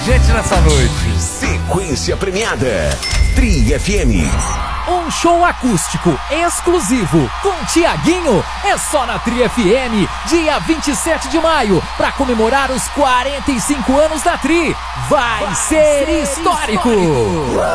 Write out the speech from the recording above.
Gente nessa noite. Sequência premiada. Tri FM. Um show acústico exclusivo com Tiaguinho é só na Tri FM, dia 27 de maio, para comemorar os 45 anos da Tri. Vai ser histórico!